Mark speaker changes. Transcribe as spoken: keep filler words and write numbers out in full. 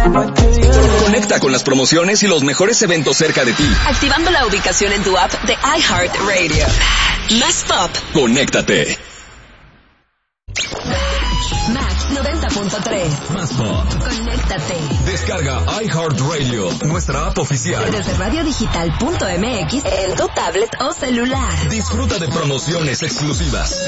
Speaker 1: Conecta con las promociones y los mejores eventos cerca de ti.
Speaker 2: Activando la ubicación en tu app de iHeartRadio. Más pop.
Speaker 1: Conéctate.
Speaker 2: Max noventa punto tres.
Speaker 1: Más pop.
Speaker 2: Conéctate.
Speaker 1: Descarga iHeartRadio, nuestra app oficial.
Speaker 2: Desde radiodigital punto m x en tu tablet o celular.
Speaker 1: Disfruta de promociones exclusivas,